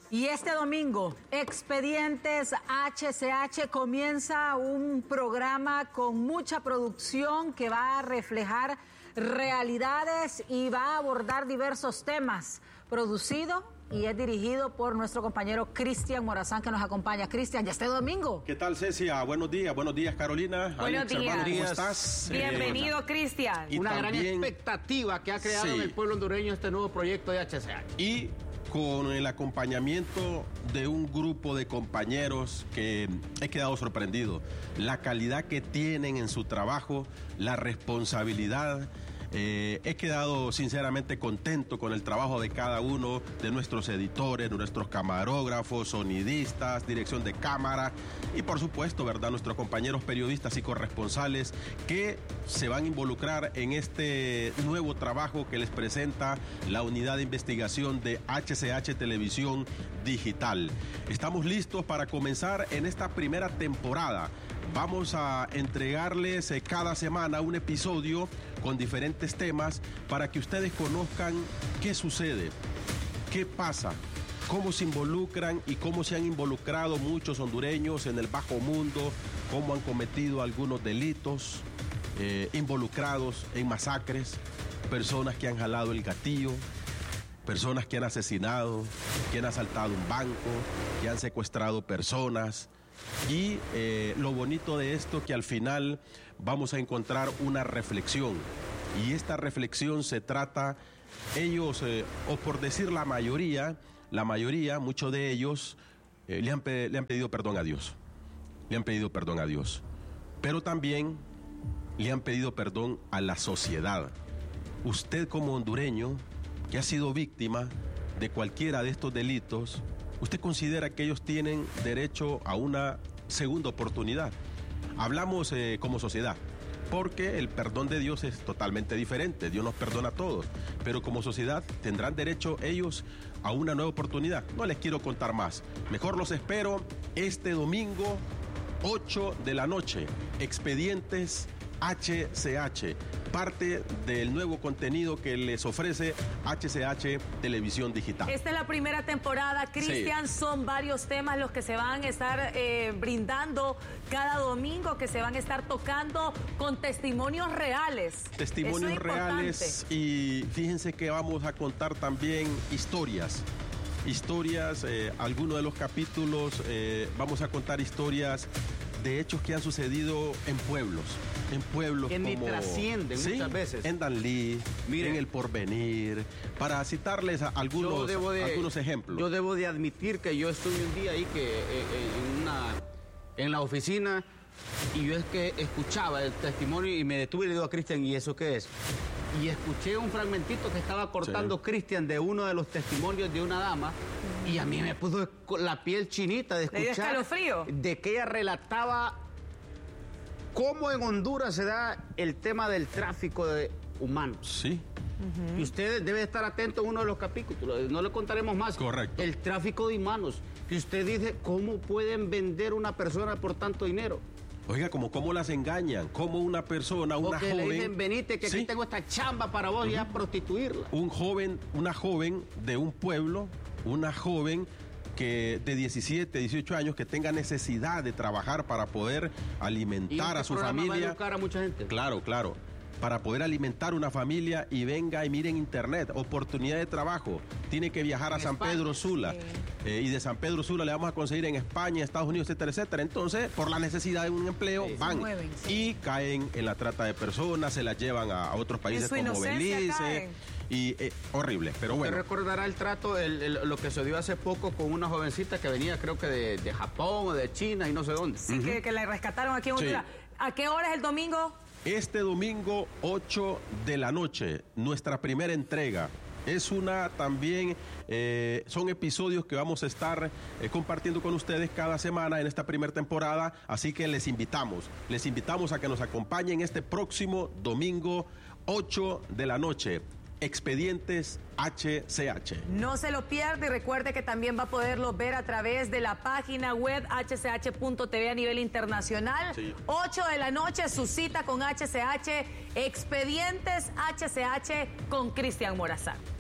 Y este domingo, Expedientes HCH comienza un programa con mucha producción que va a reflejar realidades y va a abordar diversos temas. Producido y es dirigido por nuestro compañero Cristian Morazán, que nos acompaña. Cristian, ya este domingo. ¿Qué tal, Cecia? Buenos días, Carolina. Buenos Alex, días. hermano, ¿cómo estás? Bienvenido, Cristian. Y una gran expectativa que ha creado en el pueblo hondureño este nuevo proyecto de HCH. Y con el acompañamiento de un grupo de compañeros que he quedado sorprendido. La calidad que tienen en su trabajo, la responsabilidad. He quedado sinceramente contento con el trabajo de cada uno de nuestros editores, de nuestros camarógrafos, sonidistas, dirección de cámara y por supuesto, ¿verdad?, nuestros compañeros periodistas y corresponsales que se van a involucrar en este nuevo trabajo que les presenta la unidad de investigación de HCH Televisión Digital. Estamos listos para comenzar en esta primera temporada. Vamos a entregarles cada semana un episodio con diferentes temas para que ustedes conozcan qué sucede, qué pasa, cómo se involucran y cómo se han involucrado muchos hondureños en el bajo mundo, cómo han cometido algunos delitos, involucrados en masacres, personas que han jalado el gatillo, personas que han asesinado, que han asaltado un banco, que han secuestrado personas. Y lo bonito de esto que al final vamos a encontrar una reflexión. Y esta reflexión se trata, ellos, o por decir la mayoría, muchos de ellos le han pedido perdón a Dios. Le han pedido perdón a Dios. Pero también le han pedido perdón a la sociedad. Usted como hondureño que ha sido víctima de cualquiera de estos delitos, ¿usted considera que ellos tienen derecho a una segunda oportunidad? Hablamos como sociedad, porque el perdón de Dios es totalmente diferente. Dios nos perdona a todos, pero como sociedad tendrán derecho ellos a una nueva oportunidad. No les quiero contar más. Mejor los espero este domingo, 8 de la noche. Expedientes HCH, parte del nuevo contenido que les ofrece HCH Televisión Digital. Esta es la primera temporada, Cristian, sí. Son varios temas los que se van a estar brindando cada domingo, que se van a estar togando con testimonios reales. Testimonios reales, y fíjense que vamos a contar también historias, algunos de los capítulos vamos a contar historias de hechos que han sucedido en pueblos que ni trascienden, ¿sí?, muchas veces. En Danlí, miren, en El Porvenir, para citarles algunos ejemplos. Yo debo de admitir que yo estuve un día ahí en la oficina, y yo es que escuchaba el testimonio y me detuve y le digo a Cristian, ¿y eso qué es? Y escuché un fragmentito que estaba cortando Cristian de uno de los testimonios de una dama, y a mí me puso la piel chinita de escuchar. ¿Le dio escalofrío? De que ella relataba cómo en Honduras se da el tema del tráfico de humanos. Sí. Y usted debe estar atento a uno de los capítulos, no le contaremos más. Correcto. El tráfico de humanos, que usted dice, ¿cómo pueden vender una persona por tanto dinero? Oiga, cómo las engañan, cómo una persona, una joven... le dicen, venite, que aquí tengo esta chamba para vos, y a prostituirla. Una joven de un pueblo, una joven que de 17, 18 años, que tenga necesidad de trabajar para poder alimentar a su familia. Va a educar a mucha gente. Claro. Para poder alimentar una familia, y venga y mire en internet, oportunidad de trabajo, tiene que viajar a San Pedro Sula, y de San Pedro Sula le vamos a conseguir en España, Estados Unidos, etcétera, etcétera. Entonces, por la necesidad de un empleo, van y caen en la trata de personas, se las llevan a otros países como Belice, y horrible, pero bueno. Usted recordará el trato, lo que se dio hace poco con una jovencita que venía, creo que de Japón o de China y no sé dónde. Sí, que la rescataron aquí en Honduras. Sí. ¿A qué hora es el domingo? Este domingo, 8 de la noche, nuestra primera entrega. Es también, son episodios que vamos a estar compartiendo con ustedes cada semana en esta primera temporada, así que les invitamos a que nos acompañen este próximo domingo, 8 de la noche. Expedientes HCH. No se lo pierda, y recuerde que también va a poderlo ver a través de la página web hch.tv a nivel internacional. 8 de la noche, su cita con HCH, Expedientes HCH con Cristian Morazán.